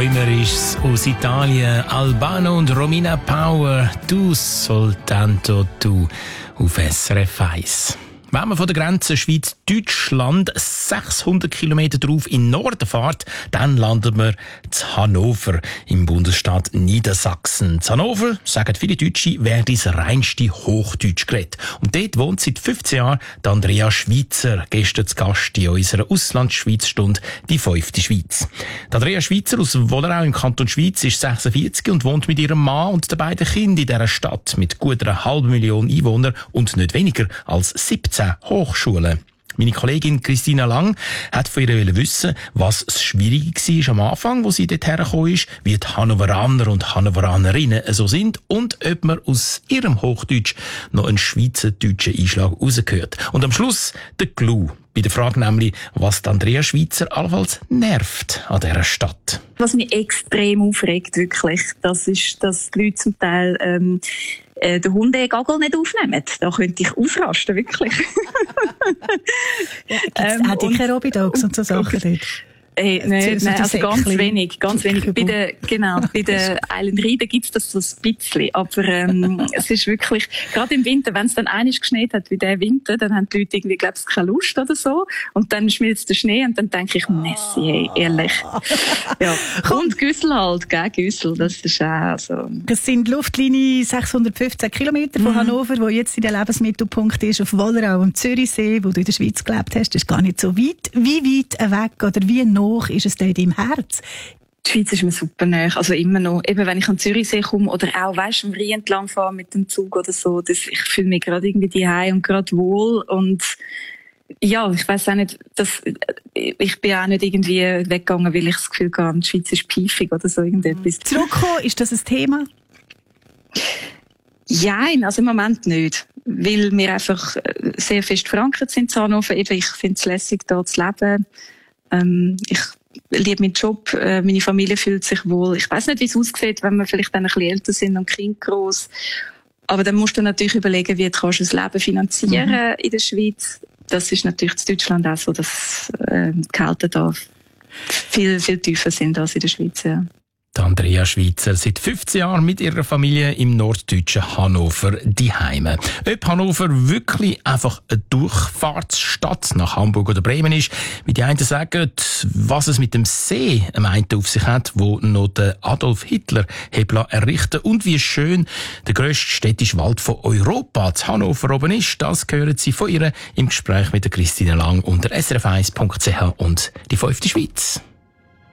träumerisch aus Italien. Albano und Romina Power, du soltanto tu, auf SRF 1. Wenn man von der Grenze Schweiz-Deutschland 600 Kilometer drauf in den Norden fährt, dann landet man in Hannover im Bundesstaat Niedersachsen. In Hannover, sagen viele Deutsche, werde das reinste Hochdeutsch geredet. Und dort wohnt seit 15 Jahren Andrea Schweitzer, gestern zu Gast in unserer Auslandsschweizstunde, die 5. Schweiz. Andrea Schweitzer aus Wollerau im Kanton Schweiz ist 46 und wohnt mit ihrem Mann und den beiden Kindern in dieser Stadt mit gut einer halben Million Einwohnern und nicht weniger als 17 Hochschulen. Meine Kollegin Christina Lang hat von ihr wissen, was das Schwierige war am Anfang, wo sie dort hergekommen ist, wie die Hannoveraner und Hannoveranerinnen so sind und ob man aus ihrem Hochdeutsch noch einen schweizerdeutschen Einschlag rausgehört. Und am Schluss der Clou. Bei der Frage nämlich, was Andrea Schweitzer allenfalls nervt an dieser Stadt. Was mich extrem aufregt, wirklich, das ist, dass die Leute zum Teil den Hundegagel nicht aufnehmen. Da könnte ich ausrasten, wirklich. Hat ihr keine Robidogs und so Sachen dort? Nein, also ganz wenig. Bei den Island Riden gibt's das so ein bisschen. Aber, es ist wirklich, gerade im Winter, wenn es dann einmal geschneit hat, wie der Winter, dann haben die Leute irgendwie, glaube ich, keine Lust oder so. Und dann schmilzt der Schnee und dann denke ich, Messi, hey, ehrlich. Ja. Und Güssel halt, gell, Güssel, das ist auch so. Das sind Luftlinie 615 Kilometer von Hannover, wo jetzt in der Lebensmittelpunkt ist, auf Wollerau am Zürichsee, wo du in der Schweiz gelebt hast. Das ist gar nicht so weit. Wie weit weg oder wie noch ist es dort im Herz? Die Schweiz ist mir super nahe, also immer noch. Eben, wenn ich an Zürichsee komme oder auch, am Rhein entlang fahre mit dem Zug oder so, ich fühle mich gerade irgendwie daheim und gerade wohl und ja, ich weiss auch nicht, ich bin auch nicht irgendwie weggegangen, weil ich das Gefühl hatte, die Schweiz ist piefig oder so irgendetwas. Zurückkommen, ist das ein Thema? Nein, also im Moment nicht. Weil wir einfach sehr fest verankert sind in Hannover. Eben, ich finde es lässig, hier zu leben. Ich liebe meinen Job, meine Familie fühlt sich wohl. Ich weiss nicht, wie es aussieht, wenn wir vielleicht dann ein bisschen älter sind und Kind gross. Aber dann musst du natürlich überlegen, wie kannst du das Leben finanzieren in der Schweiz. Das ist natürlich in Deutschland auch so, dass die Gehälter da viel, viel tiefer sind als in der Schweiz. Ja. Andrea Schweitzer, seit 15 Jahren mit ihrer Familie im norddeutschen Hannover daheim. Ob Hannover wirklich einfach eine Durchfahrtsstadt nach Hamburg oder Bremen ist, wie die einen sagen, was es mit dem See am einen auf sich hat, wo noch der Adolf Hitler errichten und wie schön der grösste städtische Wald von Europa zu Hannover oben ist, das hören Sie von ihr im Gespräch mit der Christine Lang unter srf1.ch und die 5. Schweiz.